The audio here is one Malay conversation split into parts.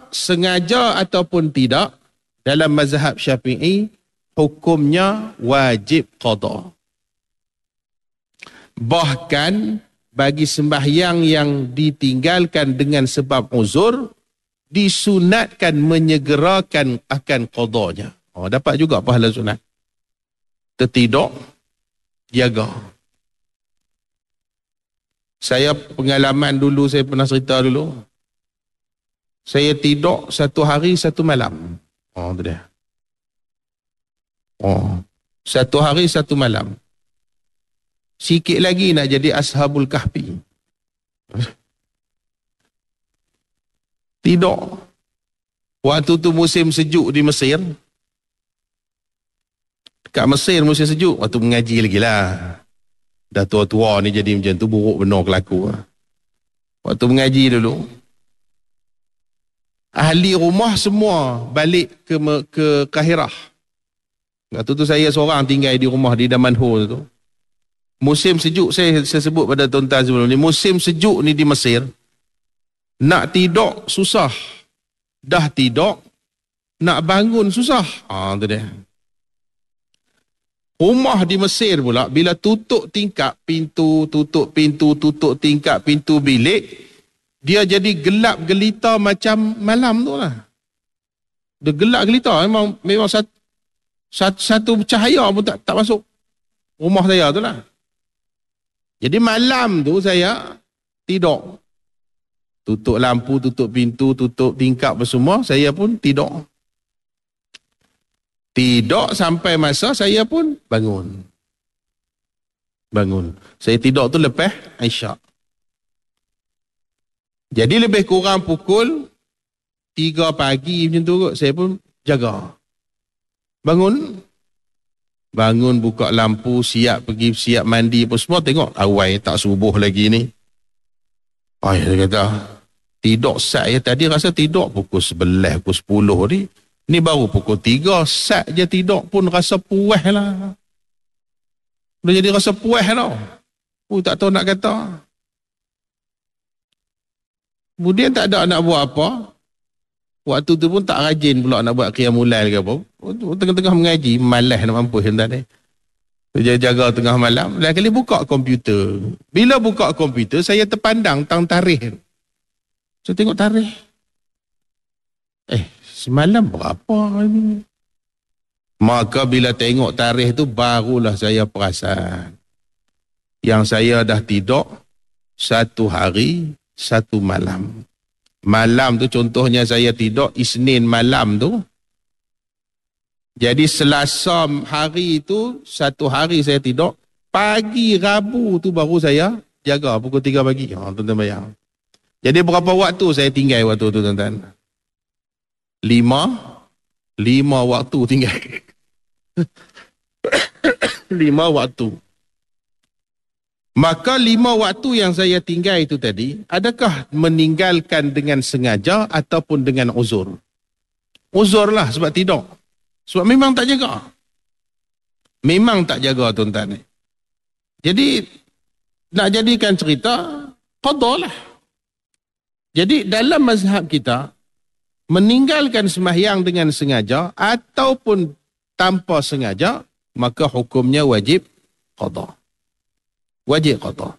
sengaja ataupun tidak, dalam mazhab Syafi'i, hukumnya wajib qada. Bahkan bagi sembahyang yang ditinggalkan dengan sebab uzur, disunatkan menyegerakan akan qadanya. Dapat juga pahala sunat. Tertidur, jaga. Saya pengalaman dulu, saya pernah cerita dulu. Saya tidur 1 hari 1 malam. Tu dia. 1 hari 1 malam. Sikit lagi nak jadi Ashabul Kahfi. Tidur. Waktu tu musim sejuk di Mesir. Kat Mesir musim sejuk, waktu mengaji lagi lah. Dah tua-tua ni jadi macam tu, buruk benar kelaku. Waktu mengaji dulu, ahli rumah semua balik ke Kahirah. Waktu tu saya seorang tinggal di rumah di Damanhur tu. Musim sejuk, saya sebut pada tuan-tuan sebelum ni, musim sejuk ni di Mesir, nak tidur susah. Dah tidur, nak bangun susah. Tu dia. Rumah di Mesir pula, bila tutup tingkap pintu, tutup tingkap pintu bilik, dia jadi gelap gelita macam malam tu lah. Dia gelap gelita, memang satu cahaya pun tak masuk rumah saya tu lah. Jadi malam tu saya tidur. Tutup lampu, tutup pintu, tutup tingkap semua, saya pun tidur. Tidur sampai masa saya pun bangun. Saya tidur tu lepas Isyak. Jadi lebih kurang pukul 3 pagi macam tu kot, saya pun jaga. Bangun, buka lampu, siap mandi pun semua, tengok awal tak subuh lagi ni. Saya kata, tidur sat je tadi, rasa tidur pukul 11, pukul 10 ni. Ni baru pukul 3, sat je tidur pun rasa puas lah. Dah jadi rasa puas tau. Tak tahu nak kata. Kemudian tak ada nak buat apa. Waktu tu pun tak rajin pula nak buat qiyamul lail ke apa. Tengah-tengah mengaji, malas nak mampus hendak ni. Jaga tengah malam, lain kali buka komputer. Bila buka komputer, saya terpandang tang tarikh. Saya tengok tarikh. Semalam berapa ini? Maka bila tengok tarikh tu, barulah saya perasan yang saya dah tidur 1 hari 1 malam. Malam tu contohnya saya tidur Isnin malam tu. Jadi Selasa hari tu 1 hari saya tidur. Pagi Rabu tu baru saya jaga pukul 3 pagi. Tuan-tuan bayang. Jadi berapa waktu saya tinggal waktu tu tuan-tuan? 5 waktu tinggal. 5 waktu. Maka 5 waktu yang saya tinggal itu tadi, adakah meninggalkan dengan sengaja ataupun dengan uzur? Uzur lah sebab tidur. Sebab memang tak jaga. Memang tak jaga tuan-tuan ni. Jadi, nak jadikan cerita, qada lah. Jadi dalam mazhab kita, meninggalkan sembahyang dengan sengaja ataupun tanpa sengaja, maka hukumnya wajib qada. Wajib qada.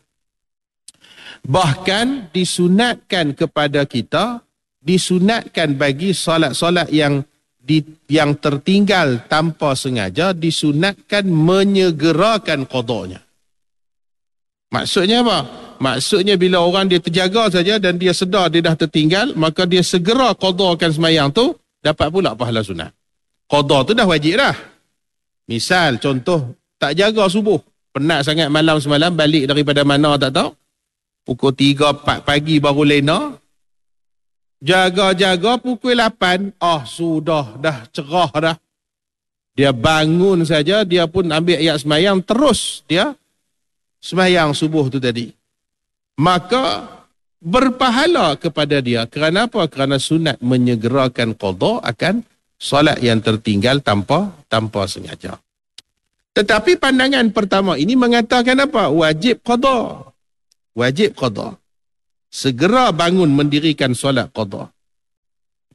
Bahkan disunatkan kepada kita, disunatkan bagi solat-solat yang tertinggal tanpa sengaja, disunatkan menyegerakan qadanya. Maksudnya apa? Maksudnya bila orang dia terjaga saja dan dia sedar dia dah tertinggal, maka dia segera qadakan sembahyang tu, dapat pula pahala sunat. Qada tu dah wajib dah. Misal contoh, tak jaga subuh, penat sangat malam semalam, balik daripada mana tak tahu, pukul 3-4 pagi baru lena, jaga-jaga pukul 8, sudah dah cerah dah. Dia bangun saja, dia pun ambil ayat sembahyang, terus dia sembahyang subuh tu tadi. Maka berpahala kepada dia. Kerana apa? Kerana sunat menyegerakan qada akan solat yang tertinggal tanpa sengaja. Tetapi pandangan pertama ini mengatakan apa? Wajib qada. Wajib qada. Segera bangun mendirikan solat qada.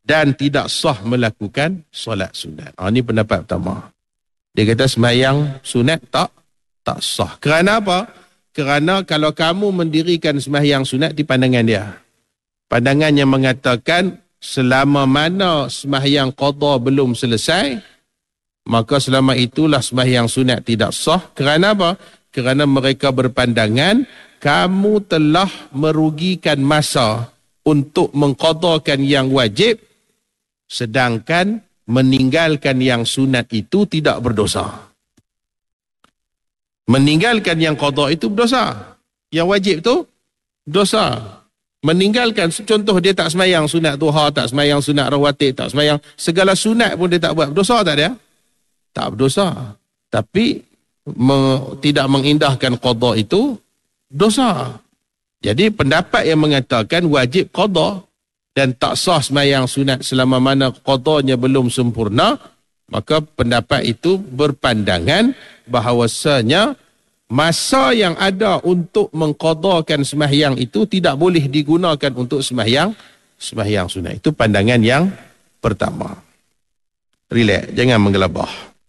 dan tidak sah melakukan solat sunat. Ini pendapat pertama. Dia kata sembahyang sunat tak sah. Kerana apa? Kerana kalau kamu mendirikan sembahyang sunat di pandangan dia. Pandangan yang mengatakan selama mana sembahyang qada belum selesai, maka selama itulah sembahyang sunat tidak sah. Kerana apa? Kerana mereka berpandangan kamu telah merugikan masa untuk mengqadakan yang wajib, sedangkan meninggalkan yang sunat itu tidak berdosa. Meninggalkan yang qada itu berdosa. Yang wajib tu dosa. Meninggalkan, contoh dia tak semayang sunat duha, tak semayang sunat rawatib, tak semayang segala sunat pun dia tak buat, berdosa tak dia? Tak berdosa. Tapi tidak mengindahkan qada itu dosa. Jadi pendapat yang mengatakan wajib qada dan tak sah semayang sunat selama mana qadanya belum sempurna, maka pendapat itu berpandangan bahawasanya masa yang ada untuk mengqadakan sembahyang itu tidak boleh digunakan untuk sembahyang sunat. Itu pandangan yang pertama. Relax, jangan menggelabah.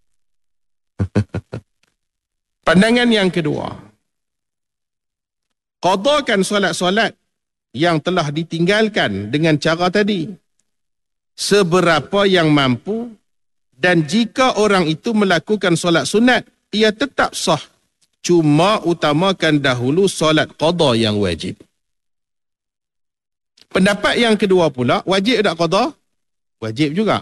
Pandangan yang kedua, qadakan solat-solat yang telah ditinggalkan dengan cara tadi seberapa yang mampu, dan jika orang itu melakukan solat sunat, ia tetap sah. Cuma utamakan dahulu solat qada yang wajib. Pendapat yang kedua pula, wajib tak qada? Wajib juga.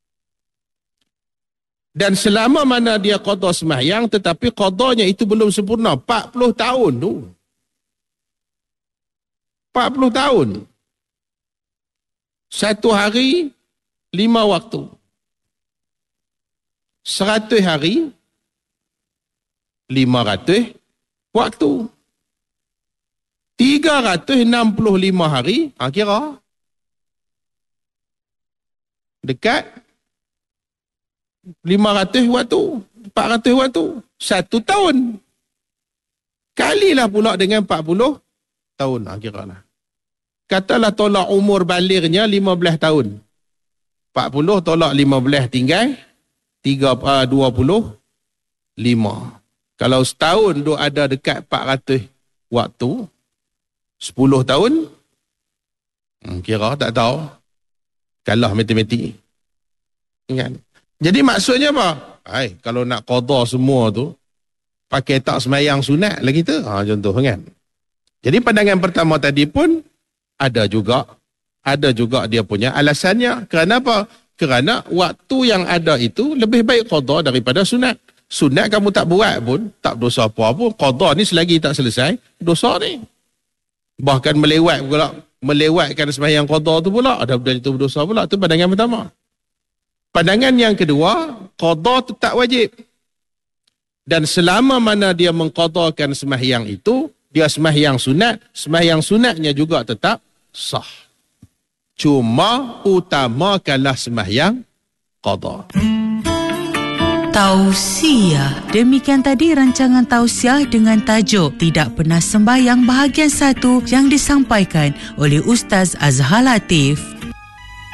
Dan selama mana dia qada sembahyang tetapi qadanya itu belum sempurna, 40 tahun tu. 40 tahun. 1 hari 5 waktu. 100 hari 500 waktu. 365 hari, kira dekat 500 waktu, 400 waktu, 1 tahun. Kalilah pula dengan 40 tahun, kira lah. Katalah tolak umur balignya 15 tahun. 40 tolak 15 tinggal 25. Kalau setahun tu ada dekat 400 waktu, 10 tahun, kira tak tahu. Kalah matematik. Kan? Jadi maksudnya apa? Kalau nak qada semua tu, pakai tak semayang sunat lah kita. Contoh kan. Jadi pandangan pertama tadi pun ada juga dia punya alasannya. Kerana apa? Kerana waktu yang ada itu lebih baik qada daripada sunat. Sunat kamu tak buat pun, tak berdosa apa-apa. Qada ni selagi tak selesai, dosa ni. Bahkan melewatkan sembahyang qada tu pula, ada benda itu berdosa pula. Itu pandangan pertama. Pandangan yang kedua, qada tetap wajib. Dan selama mana dia mengqadakan sembahyang itu, dia sembahyang sunat, sembahyang sunatnya juga tetap sah. Cuma utamakanlah sembahyang qada. Tausiah. Demikian tadi rancangan tausiah dengan tajuk Tidak Pernah Sembahyang bahagian 1 yang disampaikan oleh Ustaz Azhar Latif.